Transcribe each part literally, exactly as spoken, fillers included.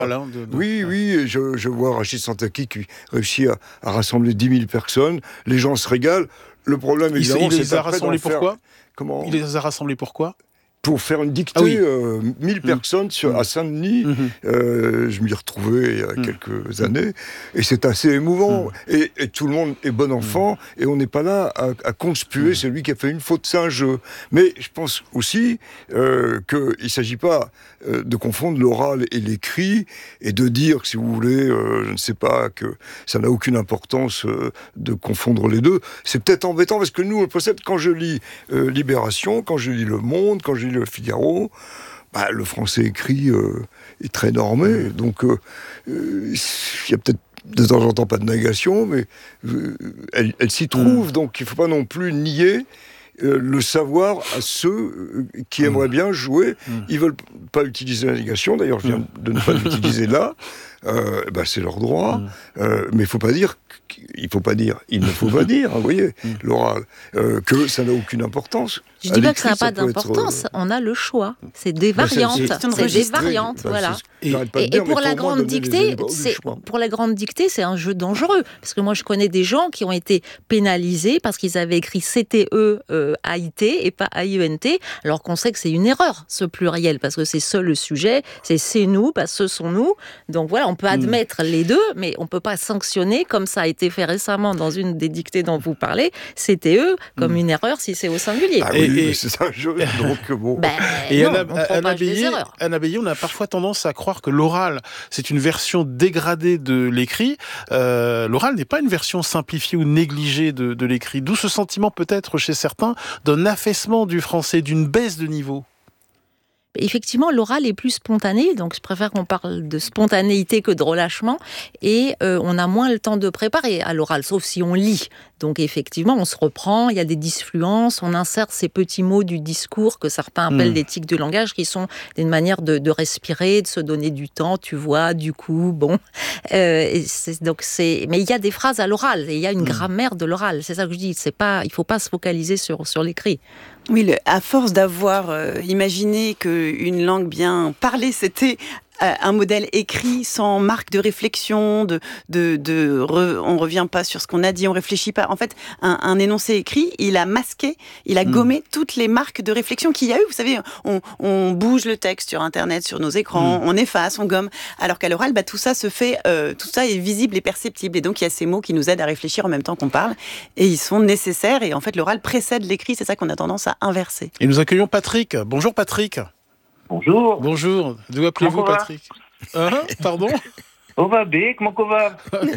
Alain, de, de... Oui, oui, je, je vois Rachid Santaki qui réussit à, à rassembler dix mille personnes. Les gens se régalent. Le problème, évidemment, il, il c'est les a après rassemblés d'en faire... pourquoi Comment Il les a rassemblés pourquoi Pour faire une dictée, ah oui. euh, mille mmh. personnes sur, mmh. à Saint-Denis. Mmh. Euh, je m'y ai retrouvé il y a mmh. quelques années. Et c'est assez émouvant. Mmh. Et, et tout le monde est bon enfant. Mmh. Et on n'est pas là à, à conspuer mmh. celui qui a fait une faute. C'est un jeu. Mais je pense aussi euh, qu'il ne s'agit pas euh, de confondre l'oral et l'écrit et de dire, si vous voulez, euh, je ne sais pas, que ça n'a aucune importance euh, de confondre les deux. C'est peut-être embêtant parce que nous, on le possède quand je lis euh, Libération, quand je lis Le Monde, quand je lis Le Figaro, bah, le français écrit euh, est très normé, donc il euh, euh, y a peut-être de temps en temps pas de négation, mais euh, elle, elle s'y trouve, mmh. donc il ne faut pas non plus nier euh, le savoir à ceux qui aimeraient bien jouer. Mmh. Ils ne veulent pas utiliser la négation, d'ailleurs je viens mmh. de ne pas l'utiliser là, euh, bah, c'est leur droit, mmh. euh, mais il ne faut pas dire... Il faut pas dire, il ne faut pas dire, vous voyez, l'oral, euh, que ça n'a aucune importance. Je ne dis pas que ça n'a pas d'importance, être... on a le choix. C'est des variantes, bah c'est, c'est, c'est des variantes, bah voilà. Et, et, et dire, pour la grande dictée, c'est, pour la grande dictée, c'est un jeu dangereux, parce que moi je connais des gens qui ont été pénalisés parce qu'ils avaient écrit C T E euh, A I T et pas A I E N T, alors qu'on sait que c'est une erreur, ce pluriel, parce que c'est seul le sujet, c'est c'est nous, pas ce sont nous. Donc voilà, on peut admettre mm. les deux, mais on ne peut pas sanctionner, comme ça a été fait récemment dans une des dictées dont vous parlez, C T E, comme mmh. une erreur si c'est au singulier. Ah oui, et, et c'est un jeu, donc bon. Ben, et non, Anna Bélier, Anna Bélier, on a parfois tendance à croire que l'oral, c'est une version dégradée de l'écrit. Euh, l'oral n'est pas une version simplifiée ou négligée de, de l'écrit. D'où ce sentiment peut-être chez certains d'un affaissement du français, d'une baisse de niveau. Effectivement, l'oral est plus spontané, donc je préfère qu'on parle de spontanéité que de relâchement, et euh, on a moins le temps de préparer à l'oral, sauf si on lit. Donc effectivement, on se reprend, il y a des disfluences, on insère ces petits mots du discours que certains appellent mmh. des tics du langage, qui sont une manière de, de respirer, de se donner du temps, tu vois, du coup, bon. Euh, et c'est, donc c'est... Mais il y a des phrases à l'oral, et il y a une mmh. grammaire de l'oral, c'est ça que je dis, c'est pas, il ne faut pas se focaliser sur, sur l'écrit. Oui, le, à force d'avoir euh, imaginé qu'une langue bien parlée, c'était euh, un modèle écrit sans marque de réflexion, de, de, de re, on ne revient pas sur ce qu'on a dit, on ne réfléchit pas. En fait, un, un énoncé écrit, il a masqué, il a mmh. gommé toutes les marques de réflexion qu'il y a eu. Vous savez, on, on bouge le texte sur Internet, sur nos écrans, mmh. on efface, on gomme. Alors qu'à l'oral, bah, tout ça se fait, euh, tout ça est visible et perceptible. Et donc, il y a ces mots qui nous aident à réfléchir en même temps qu'on parle. Et ils sont nécessaires. Et en fait, l'oral précède l'écrit. C'est ça qu'on a tendance à inverser. Et nous accueillons Patrick. Bonjour Patrick. Bonjour. Bonjour. D'où appelez-vous Patrick? Hein? Pardon? On va bien, comment on va?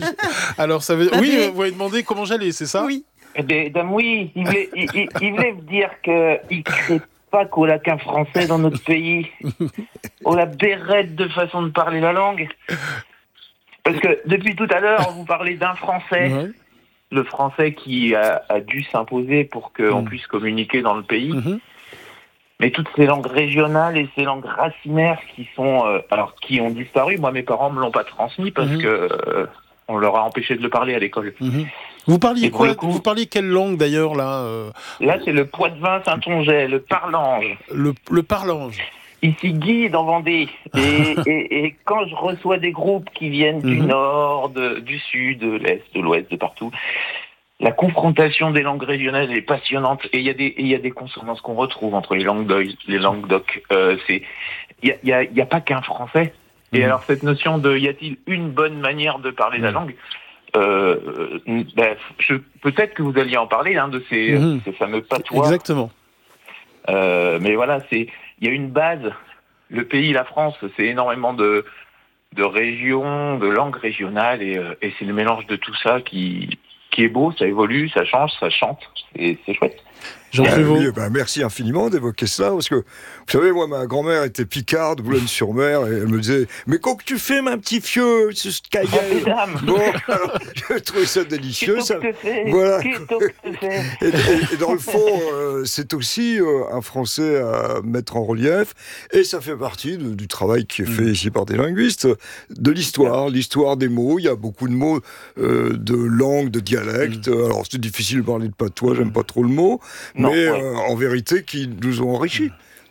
Alors ça veut... Oui, vous m'avez demandé comment j'allais, c'est ça? Oui. Eh bien, oui, il voulait, il, il, il voulait me dire qu'il ne crée pas qu'on n'a qu'un français dans notre pays. On la bérette de façon de parler la langue. Parce que depuis tout à l'heure, vous parlez d'un français. Ouais. Le français qui a, a dû s'imposer pour qu'on mmh. puisse communiquer dans le pays. Mmh. Mais toutes ces langues régionales et ces langues racinaires qui sont, euh, alors qui ont disparu. Moi, mes parents me l'ont pas transmis parce mmh. que euh, on leur a empêché de le parler à l'école. Mmh. Vous parliez quoi? Coup, vous parliez quelle langue d'ailleurs là euh... Là, c'est le poitevin saintongeais, le parlange. Le, le parlange. Ici, Guy est en Vendée. Et, et, et quand je reçois des groupes qui viennent mmh. du nord, de, du sud, de l'est, de l'ouest, de partout, la confrontation des langues régionales est passionnante. Et il y a des, il y a des consonances qu'on retrouve entre les langues d'oï, les langues d'oc. Euh, c'est, il y a, il y a, il y a pas qu'un français. Mmh. Et alors cette notion de, y a-t-il une bonne manière de parler mmh. la langue? Euh, ben, je, peut-être que vous alliez en parler, hein, de ces, mmh. ces fameux patois. Exactement. Euh, mais voilà, c'est, il y a une base. Le pays, la France, c'est énormément de, de régions, de langues régionales, et, euh, et c'est le mélange de tout ça qui, qui est beau. Ça évolue, ça change, ça chante, et c'est chouette. Jean euh, oui, ben merci infiniment d'évoquer ça, parce que, vous savez, moi, ma grand-mère était picarde, Boulogne-sur-Mer, et elle me disait « Mais quoi que tu fais, ma petit fieu, ce caillou ?» Bon, alors, je trouvais ça délicieux. Ça... Voilà. Et, et, et dans le fond, euh, c'est aussi euh, un français à mettre en relief, et ça fait partie de, du travail qui est fait mmh. ici par des linguistes, de l'histoire, l'histoire des mots. Il y a beaucoup de mots euh, de langue, de dialecte. Mmh. Alors, c'est difficile de parler de patois, j'aime pas trop le mot, non, mais ouais. euh, en vérité, qui nous ont enrichis.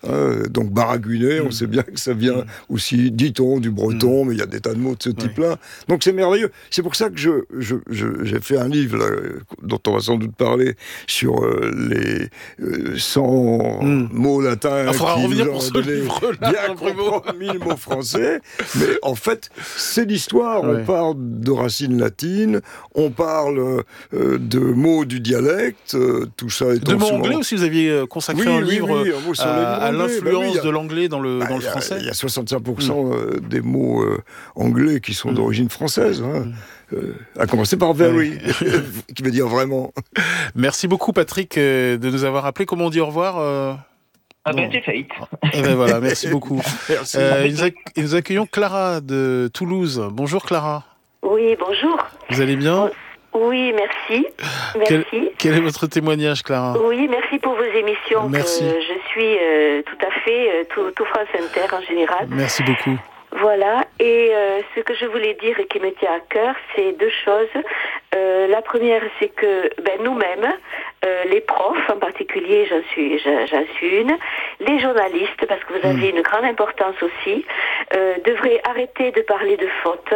Hein, donc baragouiner, mmh. on sait bien que ça vient mmh. aussi, dit-on, du breton, mmh. mais il y a des tas de mots de ce oui. type-là. Donc c'est merveilleux. C'est pour ça que je, je, je, j'ai fait un livre là, dont on va sans doute parler sur euh, les euh, cent mmh. mots latins. Il faudra revenir pour ce livre-là. Bien comprendre mille mots français. Mais en fait, c'est l'histoire. Ouais. On parle de racines latines, on parle euh, de mots du dialecte, euh, tout ça est de mots souvent... anglais aussi, vous aviez consacré oui, un oui, livre oui, oui, à, à l'influence bah oui, a... de l'anglais dans le, bah, dans le français. Il y a soixante-cinq pour cent mmh. des mots euh, anglais qui sont mmh. d'origine française, hein. mmh. euh, à commencer par very, qui veut dire vraiment. Merci beaucoup Patrick euh, de nous avoir appelé. Comment on dit au revoir euh... Ah ben c'est fait. Eh ben voilà, merci beaucoup. merci. Euh, nous, acc- nous accueillons Clara de Toulouse. Bonjour Clara. Oui, bonjour. Vous allez bien ? Oui, merci. Merci. Quel, quel est votre témoignage, Clara ? Oui, merci pour vos émissions. Merci. Que je suis euh, tout à fait, euh, tout, tout France Inter en général. Merci beaucoup. Voilà, et euh, ce que je voulais dire et qui me tient à cœur, c'est deux choses. Euh, la première, c'est que ben, nous-mêmes, euh, les profs en particulier, j'en suis, j'en suis une, les journalistes, parce que vous avez mmh. une grande importance aussi, euh, devraient arrêter de parler de fautes.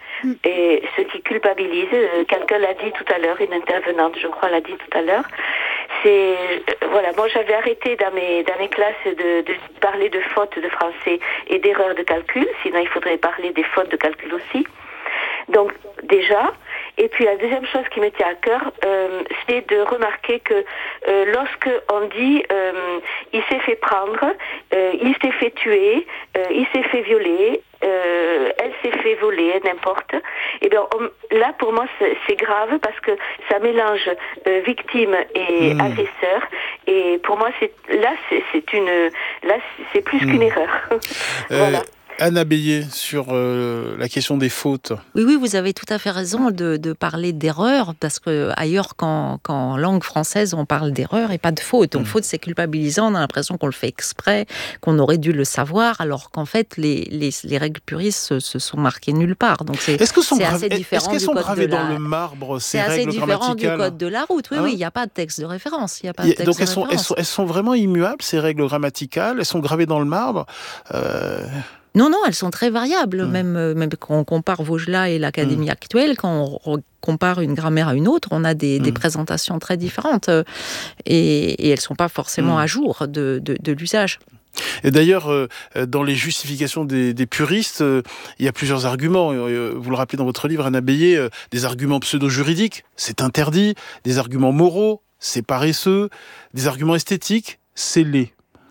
Et ce qui culpabilise, euh, quelqu'un l'a dit tout à l'heure, une intervenante, je crois, l'a dit tout à l'heure, c'est, euh, voilà, moi j'avais arrêté dans mes, dans mes classes de, de parler de fautes de français et d'erreurs de calcul, sinon il faudrait parler des fautes de calcul aussi. Donc, déjà, et puis la deuxième chose qui me tient à cœur, euh, c'est de remarquer que euh, lorsque on dit euh, il s'est fait prendre, euh, il s'est fait tuer, euh, il s'est fait violer, euh, elle s'est fait voler, n'importe, et bien on, là pour moi c'est, c'est grave parce que ça mélange euh, victime et mmh. agresseur, et pour moi c'est là c'est, c'est une là c'est plus mmh. qu'une erreur. Voilà. Euh... Anna Bélier, sur euh, la question des fautes. Oui, oui, vous avez tout à fait raison de, de parler d'erreur, parce qu'ailleurs, qu'en, qu'en langue française, on parle d'erreur et pas de faute. Donc, mmh. faute, c'est culpabilisant, on a l'impression qu'on le fait exprès, qu'on aurait dû le savoir, alors qu'en fait, les, les, les règles puristes se, se sont marquées nulle part. Donc, c'est, est-ce que sont c'est grav... assez différent est-ce qu'elles du sont code gravées de la... dans le marbre, ces c'est règles assez grammaticales ? différent du code de la route. Oui, hein oui, il n'y a pas de texte de référence. Il y a pas de texte Donc, de elles sont, elles, sont, elles sont vraiment immuables, ces règles grammaticales ? Elles sont gravées dans le marbre euh... Non, non, elles sont très variables. Mmh. Même, même quand on compare Vaugelas et l'Académie mmh. actuelle, quand on compare une grammaire à une autre, on a des, mmh. des présentations très différentes. Et, et elles ne sont pas forcément mmh. à jour de, de, de l'usage. Et d'ailleurs, euh, dans les justifications des, des puristes, euh, il y a plusieurs arguments. Euh, vous le rappelez dans votre livre, Anna Bélier, euh, des arguments pseudo-juridiques, c'est interdit. Des arguments moraux, c'est paresseux. Des arguments esthétiques, c'est laid.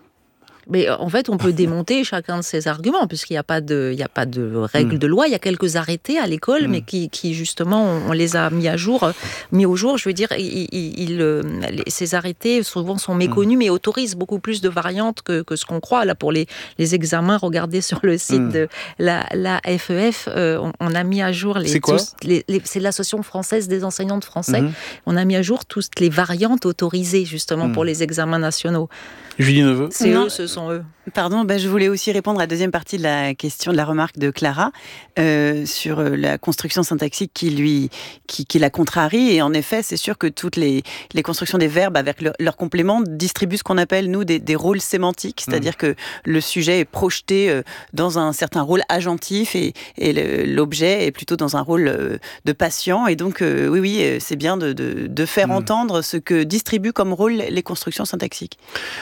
Mais en fait, on peut démonter chacun de ces arguments, puisqu'il n'y a pas de, il n'y a pas de règles mmh. de loi. Il y a quelques arrêtés à l'école, mmh. mais qui, qui justement, on, on les a mis à jour, mis au jour. Je veux dire, il, il, il, ces arrêtés souvent sont méconnus, mmh. mais autorisent beaucoup plus de variantes que, que ce qu'on croit. Là, pour les, les examens, regardez sur le site mmh. de la, la F E F, euh, on, on a mis à jour les. C'est quoi tous, les, les, c'est l'Association française des enseignants de français. Mmh. On a mis à jour toutes les variantes autorisées justement mmh. pour les examens nationaux. Julie Neveu. C'est non. eux, ce sont eux. Pardon, ben je voulais aussi répondre à la deuxième partie de la question, de la remarque de Clara euh, sur la construction syntaxique qui lui, qui, qui la contrarie. Et en effet, c'est sûr que toutes les, les constructions des verbes avec leur, leur complément distribuent ce qu'on appelle, nous, des, des rôles sémantiques. C'est-à-dire mmh. que le sujet est projeté dans un certain rôle agentif et, et le, l'objet est plutôt dans un rôle de patient. Et donc, euh, oui, oui, c'est bien de, de, de faire mmh. entendre ce que distribuent comme rôle les constructions syntaxiques.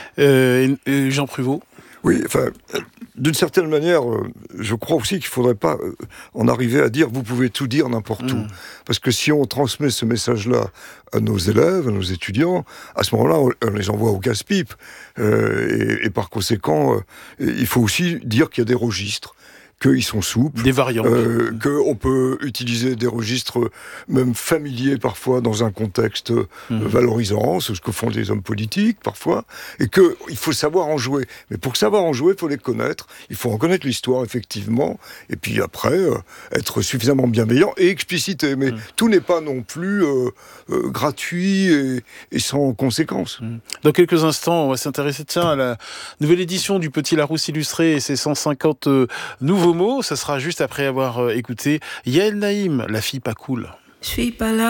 Euh, Jean Pruvot. Oui, enfin, d'une certaine manière, je crois aussi qu'il ne faudrait pas en arriver à dire « vous pouvez tout dire n'importe mmh. où ». Parce que si on transmet ce message-là à nos élèves, à nos étudiants, à ce moment-là, on les envoie au casse-pipe. Euh, et, et par conséquent, euh, il faut aussi dire qu'il y a des registres, qu'ils sont souples, des variantes, euh, qu'on peut utiliser des registres même familiers parfois dans un contexte mmh. valorisant, c'est ce que font des hommes politiques parfois, et qu'il faut savoir en jouer. Mais pour savoir en jouer, il faut les connaître, il faut en connaître l'histoire effectivement, et puis après euh, être suffisamment bienveillant et explicité. Mais mmh. tout n'est pas non plus euh, euh, gratuit et, et sans conséquences. Mmh. Dans quelques instants, on va s'intéresser tiens, à la nouvelle édition du Petit Larousse illustré et ses cent cinquante euh, nouveaux mots. Ça sera juste après avoir euh, écouté Yael Naïm, La fille pas cool. Je suis pas là.